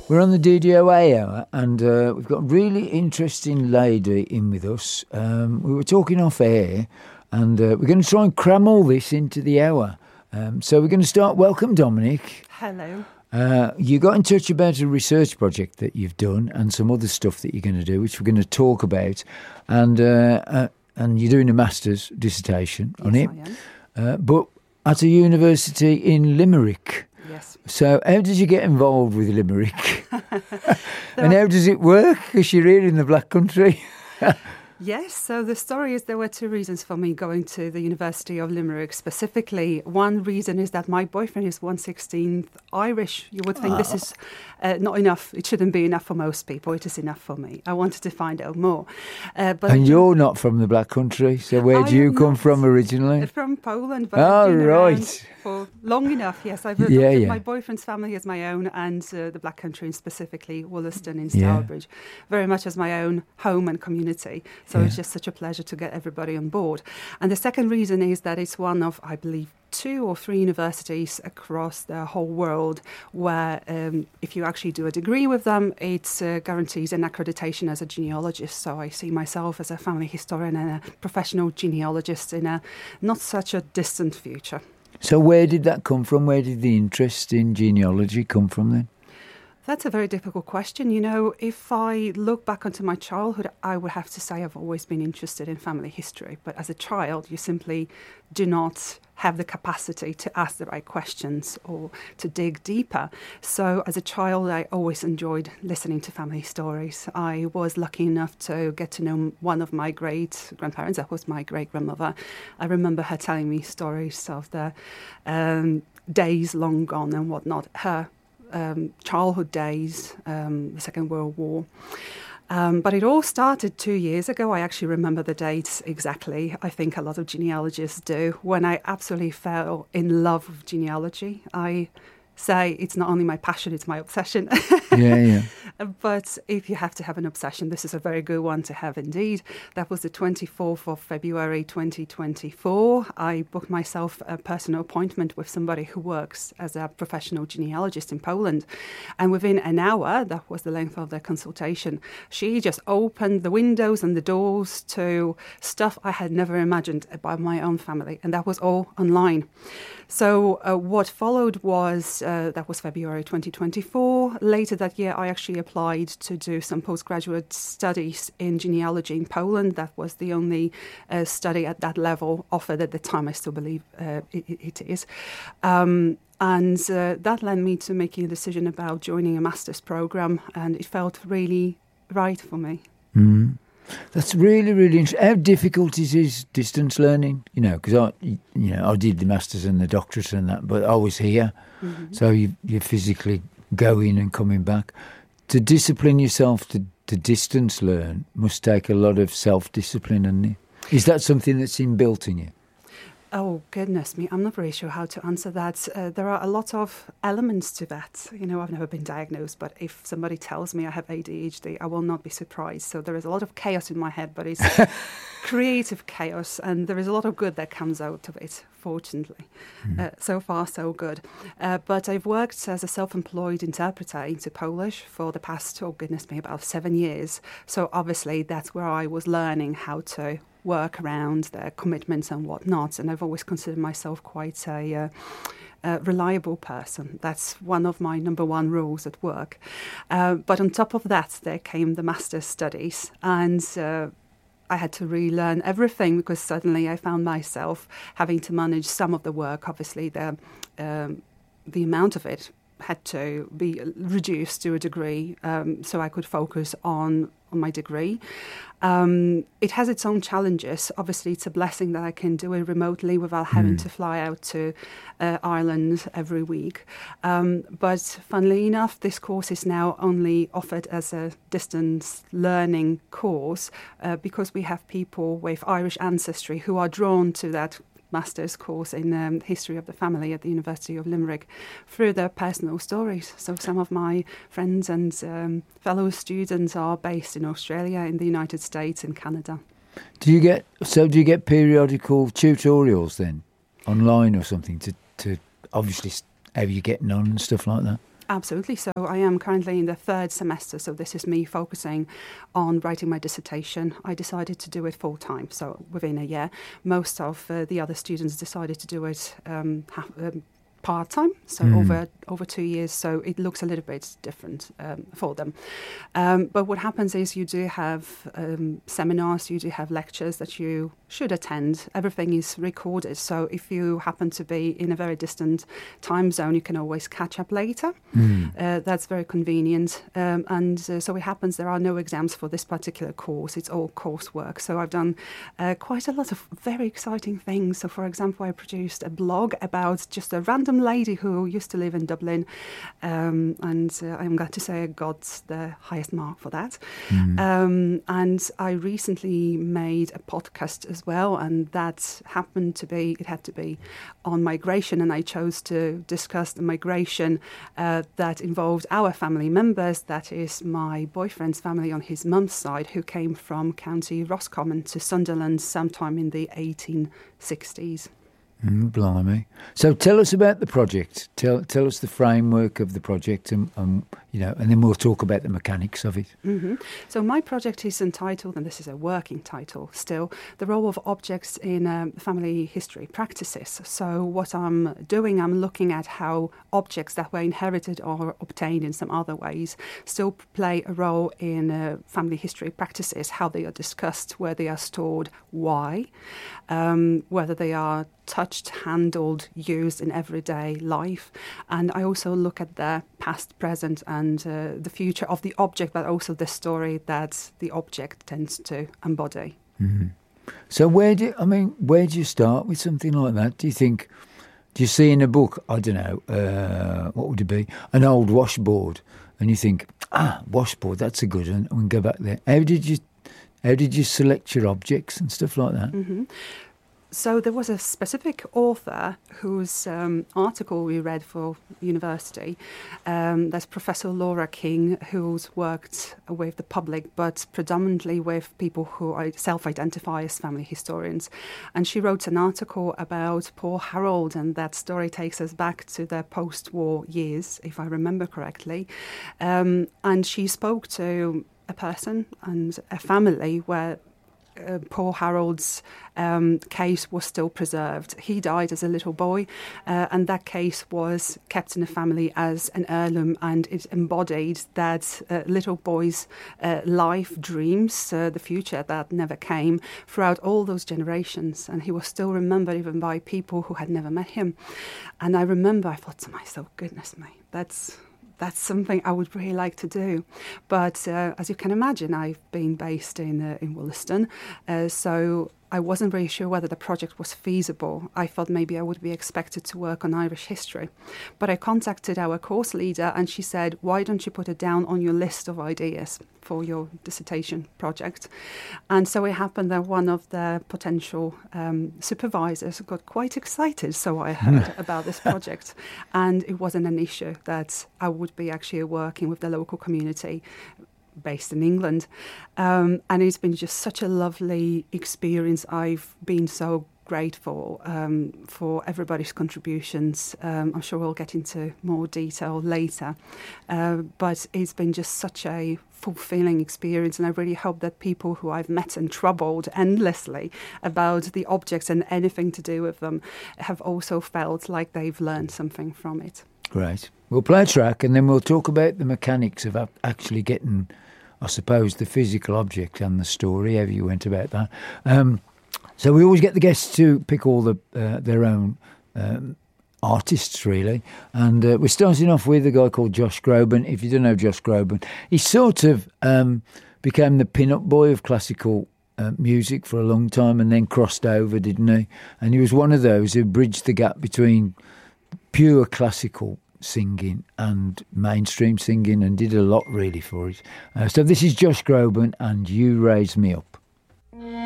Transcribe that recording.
We're on the DDOA hour, and we've got a really interesting lady in with us. We were talking off air, and we're going to try and cram all this into the hour. So we're going to start. Welcome, Dominic. Hello. You got in touch about a research project that you've done and some other stuff that you're going to do, which we're going to talk about. And you're doing a master's dissertation on it. I am. But at a university in Limerick. Yes. So how did you get involved with Limerick? And how does it work? Because you're here in the Black Country. Yes, so the story is there were two reasons for me going to the University of Limerick specifically. One reason is that my boyfriend is 1/16th Irish. You would think this is not enough. It shouldn't be enough for most people. It is enough for me. I wanted to find out more. And you're not from the Black Country, so where do you come from originally? From Poland, but I've been around right. for long enough. Yes, I've adopted my boyfriend's family as my own, and the Black Country, and specifically Wollaston in Stourbridge, very much as my own home and community. So it's just such a pleasure to get everybody on board. And the second reason is that it's one of, I believe, 2 or 3 universities across the whole world where if you actually do a degree with them, it guarantees an accreditation as a genealogist. So I see myself as a family historian and a professional genealogist in a not such a distant future. So where did that come from? Where did the interest in genealogy come from then? That's a very difficult question. You know, if I look back onto my childhood, I would have to say I've always been interested in family history. But as a child, you simply do not have the capacity to ask the right questions or to dig deeper. So as a child, I always enjoyed listening to family stories. I was lucky enough to get to know one of my great-grandparents. That was my great-grandmother. I remember her telling me stories of the days long gone and whatnot. Her childhood days, the Second World War. But it all started 2 years ago. I actually remember the dates exactly. I think a lot of genealogists do. When I absolutely fell in love with genealogy. I say it's not only my passion, it's my obsession. Yeah. But if you have to have an obsession, this is a very good one to have indeed. That was the 24th of February 2024. I booked myself a personal appointment with somebody who works as a professional genealogist in Poland. And within an hour, that was the length of the consultation, she just opened the windows and the doors to stuff I had never imagined about my own family. And that was all online. So what followed was, that was February 2024. Later that year, I actually applied to do some postgraduate studies in genealogy in Poland. That was the only study at that level offered at the time. I still believe it is. And that led me to making a decision about joining a master's program, and it felt really right for me. Mm. That's really, really interesting. How difficult is distance learning? You know, because I did the masters and the doctorate and that, but I was here, so you're physically going and coming back. To discipline yourself to distance learn must take a lot of self-discipline, and is that something that's inbuilt in you? Oh, goodness me. I'm not really sure how to answer that. There are a lot of elements to that. You know, I've never been diagnosed, but if somebody tells me I have ADHD, I will not be surprised. So there is a lot of chaos in my head, but it's creative chaos, and there is a lot of good that comes out of it, fortunately. So far, so good. But I've worked as a self-employed interpreter into Polish for the past, about 7 years. So obviously that's where I was learning how to work around their commitments and whatnot. And I've always considered myself quite a reliable person. That's one of my number one rules at work. But on top of that, there came the master's studies, and I had to relearn everything because suddenly I found myself having to manage some of the work. Obviously, the amount of it had to be reduced to a degree so I could focus on my degree. It has its own challenges. Obviously, it's a blessing that I can do it remotely without having to fly out to Ireland every week. But funnily enough, this course is now only offered as a distance learning course because we have people with Irish ancestry who are drawn to that master's course in history of the family at the University of Limerick through their personal stories. So some of my friends and fellow students are based in Australia, in the United States, and Canada. Do you get periodical tutorials then online or something to obviously how you're getting on and stuff like that? Absolutely. So I am currently in the third semester. So this is me focusing on writing my dissertation. I decided to do it full time, so within a year. Most of the other students decided to do it part-time, so over 2 years, so it looks a little bit different for them. But what happens is you do have seminars, you do have lectures that you should attend. Everything is recorded, so if you happen to be in a very distant time zone, you can always catch up later. That's very convenient. So it happens there are no exams for this particular course. It's all coursework. So I've done quite a lot of very exciting things. So, for example, I produced a blog about just a random lady who used to live in Dublin, and I'm glad to say I got the highest mark for that. And I recently made a podcast as well, and that happened to be, it had to be on migration, and I chose to discuss the migration that involved our family members, that is my boyfriend's family on his mum's side, who came from County Roscommon to Sunderland sometime in the 1860s. Blimey. So tell us about the project. Tell us the framework of the project, and then we'll talk about the mechanics of it. So my project is entitled, and this is a working title still, The Role of Objects in Family History Practices. So what I'm doing, I'm looking at how objects that were inherited or obtained in some other ways still play a role in family history practices, how they are discussed, where they are stored, why, whether they are touched, handled, used in everyday life. And I also look at the past, present and the future of the object, but also the story that the object tends to embody. So where do you start with something like that? Do you see in a book, I don't know, what would it be, an old washboard, and you think, washboard, that's a good one, and go back there. How did you select your objects and stuff like that? So there was a specific author whose article we read for university. That's Professor Laura King, who's worked with the public, but predominantly with people who self-identify as family historians. And she wrote an article about Paul Harold, and that story takes us back to the post-war years, if I remember correctly. And she spoke to a person and a family where Paul Harold's case was still preserved. He died as a little boy, and that case was kept in the family as an heirloom, and it embodied that little boy's life, dreams, the future that never came throughout all those generations. And he was still remembered even by people who had never met him. And I remember, I thought to myself, goodness me, that's something I would really like to do. But as you can imagine, I've been based in Wollaston, so I wasn't really sure whether the project was feasible. I thought maybe I would be expected to work on Irish history. But I contacted our course leader, and she said, why don't you put it down on your list of ideas for your dissertation project? And so it happened that one of the potential supervisors got quite excited, so I heard, about this project. And it wasn't an issue that I would be actually working with the local community based in England. And it's been just such a lovely experience. I've been so grateful for everybody's contributions. I'm sure we'll get into more detail later. But it's been just such a fulfilling experience, and I really hope that people who I've met and troubled endlessly about the objects and anything to do with them have also felt like they've learned something from it. Great. We'll play a track, and then we'll talk about the mechanics of actually getting, I suppose, the physical object and the story, how you went about that. So we always get the guests to pick all their own artists, really. And we're starting off with a guy called Josh Groban. If you don't know Josh Groban, he sort of became the pin-up boy of classical music for a long time, and then crossed over, didn't he? And he was one of those who bridged the gap between pure classical singing and mainstream singing, and did a lot really for it. So this is Josh Groban and You Raise Me Up.